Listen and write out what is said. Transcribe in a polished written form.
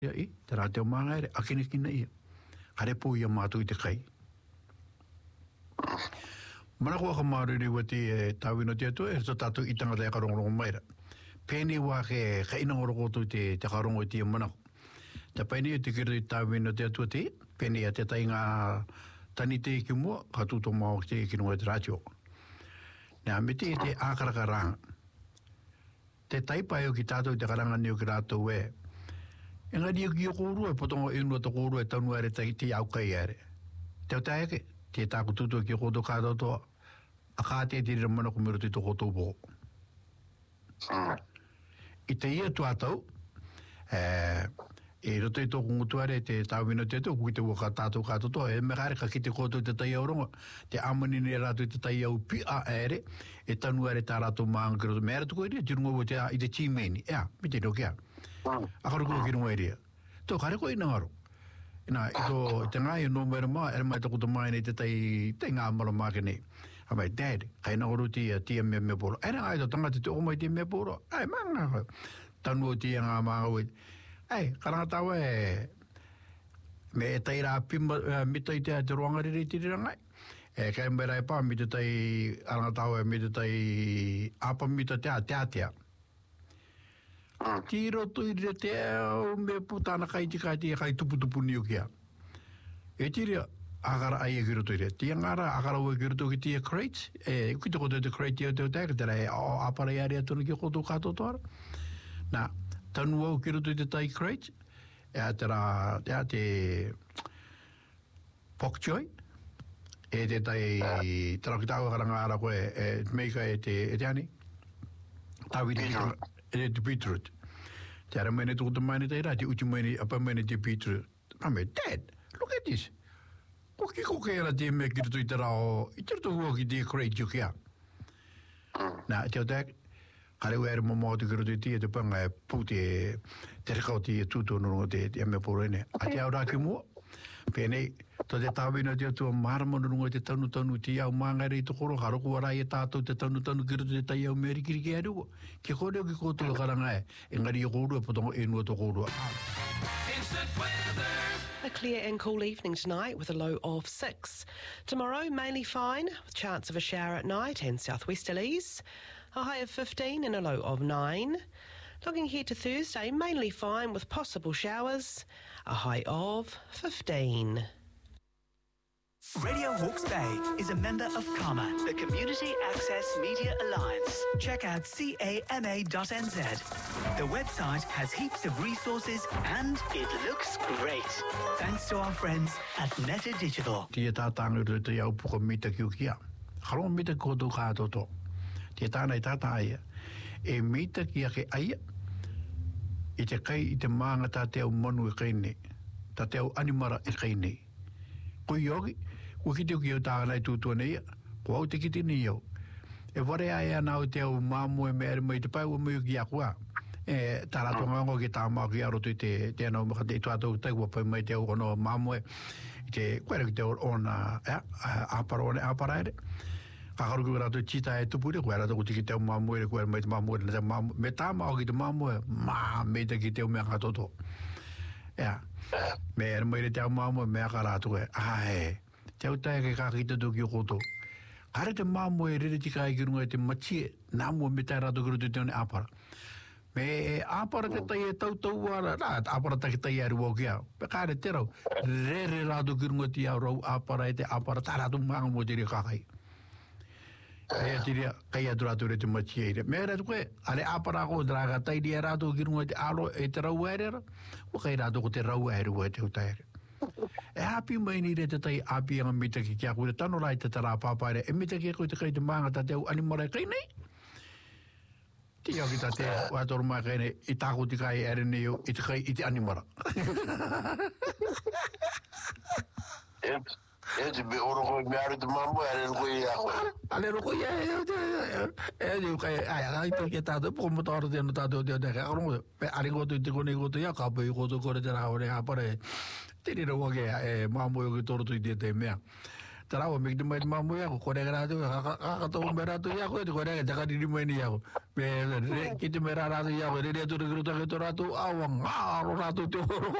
ia I, te rā teo maanga ere, akine kina ia. Kare pū ia mātu I te kai. Mana kua ka mauriri wa te tāwino te atua, e to tātou I tangata e karongorongo maira. Pēni wā ke inangoro koto te karongo I te manako. Te pēni e te kira I tāwino te atua te, pēni a te tai ngā tani te ki mua, ka tūtō mao te ki nunga te rātio. Nā, me te ākaraka ranga. Te taipai o ki tātou te karanga ni o ki rātou e. Engari o ki o kōrua e potongo inua te kōrua e taunua ere te au kai ere. Te o taeke, te tāku tūtua ki o kōtō kātou toa, a kā te te rira mana kumiro te toko tōpō. I te ia tuatau, e roto I tōku ngutuare te tāwina te tō, kui te waka tātou kātou toa, e me kāre ka ki te kōtou te tai auronga, te amanini e rātou te tai au pi a ere, e tanu ere tā rātou maanga ki roto. Me ere tuko iria, tirunga o te a I te chīmeni, ea, me te roke a. Akaruko ki runga iria. Tō kare ko I ngaro. Ina, I te ngai no mera maa, ere mai takuta mai nei te ngā mara maa ke nei. Amai, Dad, kai ngaro tia me poro. Ere ngai to tangata te omai tia me poro. Ai, maa tanu o tia ngā maa oi. Ai, karanga tawa me e taira pimba mita I te roangariri tirirangai. Kai mera e pā, mita tai aranga tawa, mita tai apa mita tea. Tiro tui re te au me putana kai tika te kai tupu ni o kia. E tiri agara ai e kiro tui re. Tia ngara agara ue kiro tui ki tia crates. E ki toko te crate o te o teka, tera e apara iari atuna ki koto kato toara. Nā, tanu au kiro tui te tai crates. E a tera te pok choy. E te tai tarakitawa karanga ara koe e meika e te ani. Tawiri e te beetroot. Te ara mene tuku te maini teira, te uti maini, apa maini te beetroot. Mame, Dad, look at this. Koki era te mea kiritu I te rao, I te rutu hua ki te crate yuki a. Nā, te o tek, kare ua ere mamau te kiritu I te panga e pū te rekau te tūtu nurunga te mea pōro ene. A te au rāki mua, pēnei, to te tāwina te atua marama nurunga te tanu te iau māngare I te koro, haroko warai e tātou te tanu kiritu te tai au meri kiriki e rua. Ke kore o ki kōtua karanga e, engari I kōrua potongo e nua to kōrua. A clear and cool evening tonight with a low of 6. Tomorrow, mainly fine, with chance of a shower at night and southwesterlies. A high of 15 and a low of 9. Looking ahead to Thursday, mainly fine with possible showers. A high of 15. Radio Hawke's Bay is a member of CAMA, the Community Access Media Alliance. Check out CAMA.nz. The website has heaps of resources and it looks great. Thanks to our friends at Meta Digital. Tia tātanga ru te iau puka mita ki ukia. Haronga mita koto kātoto. Tia tāna I tāta aia. E mita ki ake aia. I te kai I te maanga tā te au manu e kai nei. Tā te au animara e kai nei. Ko yogi, ko ki te uki o tāna I tūtua nei, ko au te kiti ni au. E ware ai ana o te au māmu e mea mai te pai ua mai uki a kua. E tārato ngango ki tā mā ki arotu I te anau maka te tuatou tai ua pai mai te au ono māmu e. I te kuera ki te ona apara one apara ere. Kakaru ki rato chita e tupure, kuera rato kuti ki te au māmu ere, kuera mai te māmu ere. Me tā mā o ki te māmu e, me te ki te au mea katoto. Ea. Me ere mai te au māmu e mea karatu e. Te au tae ke kakita tuki o koto. Kare te māmu e rere tika I ki runga e te machie, nāmu e me tae rato ki rutu te one apara. Me apara te tai e tau ara, apara taki tai e rua ki au. Pe kare te rau, rere rato ki runga ti au rau apara e te apara, tā rato mānga mo te rea kakai. Kaya tiria, kaya tu rato re te machie ere. Me rato koe, are apara ko draga tai rea rato ki runga te aro e te rau ere ra, o kai rato ko te rau ere ua te uta ere. E api mai ni re te tai api anga mita ki kia kure tano rai te tara papa ere, e mita ki koe te kai te maanga ta te au animara e kai nei. Ti au ki ta te watoru mai kai nei, I tāko ti kai ere nei o, I te kai I te animara. E te me oro koe me are te mamu, are roko I a koe. Ale roko I e ni kai, ai to ki tātou, poko motaro te anu tātou te o te kai, arongo, pe are koto I te kone koto ia, ka pai koto kore te rao ne apare, te rira wake, mamu e o ki toro tui te mea. Tarawa, may dumay mamu ako, kore ka nato, kakatawa merato yako, ito kore ka, tsaka di dumay niya ako. Kita merarato yako, hindi ito nagruta kito rato, awang, rato,